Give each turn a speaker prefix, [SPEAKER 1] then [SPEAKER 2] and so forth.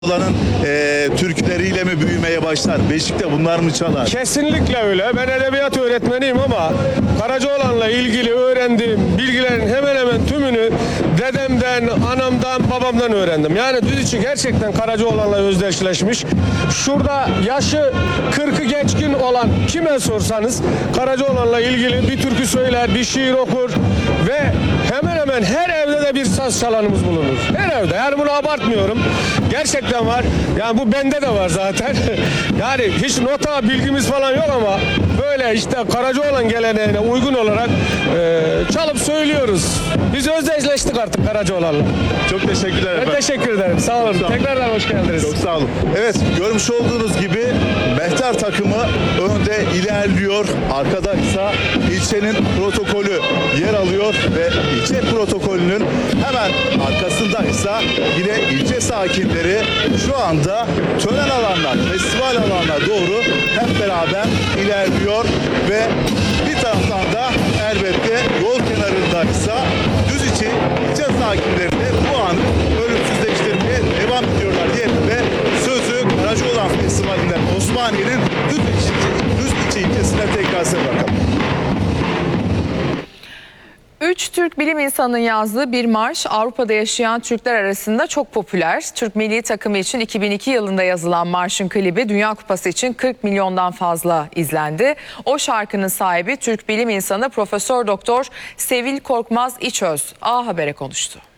[SPEAKER 1] Olanın türküleriyle mi büyümeye başlar? Beşik'te bunlar mı çalar?
[SPEAKER 2] Kesinlikle öyle. Ben edebiyat öğretmeniyim ama Karacaoğlan'la ilgili öğrendiğim bilgilerin hemen hemen tümünü dedemden, anamdan, babamdan öğrendim. Yani Düziçi gerçekten Karacaoğlan'la özdeşleşmiş. Şurada yaşı 40'ı geçkin olan kime sorsanız Karacaoğlan'la ilgili bir türkü söyler, bir şiir okur ve hemen hemen her evde de bir saz çalanımız bulunur. Her evde. Yani bunu abartmıyorum. Gerçekten var. Yani bu bende de var zaten. Yani hiç nota bilgimiz falan yok ama böyle işte Karacaoğlan geleneğine uygun olarak çalıp söylüyoruz. Biz özdeşleştik artık Karacaoğlan'la.
[SPEAKER 1] Çok teşekkürler
[SPEAKER 2] Ben
[SPEAKER 1] efendim.
[SPEAKER 2] teşekkür ederim. Sağ olun.
[SPEAKER 1] Çok sağ olun.
[SPEAKER 2] Tekrardan hoş geldiniz.
[SPEAKER 1] Çok sağ olun. Evet, görmüş olduğunuz gibi Mehter takımı önde ilerliyor. Arkada ise ilçenin protokolü yer alıyor ve ilçe protokolünün hemen arkasında ise yine ilçe sakinleri şu anda tören alanlar, festival alanına doğru hep beraber ilerliyor ve bir taraftan da elbette yol kenarındaysa Düziçi ilçe sakinleri de bu anı ölümsüzleştirmeye devam ediyorlar diye ve sözü Karacaoğlan Festivali'nden Osmaniye'nin Düziçi ilçesine tekrar size bırakalım.
[SPEAKER 3] 3 Türk bilim insanının yazdığı bir marş Avrupa'da yaşayan Türkler arasında çok popüler. Türk milli takımı için 2002 yılında yazılan marşın klibi Dünya Kupası için 40 milyondan fazla izlendi. O şarkının sahibi Türk bilim insanı Profesör Doktor Sevil Korkmaz İçöz A Haber'e konuştu.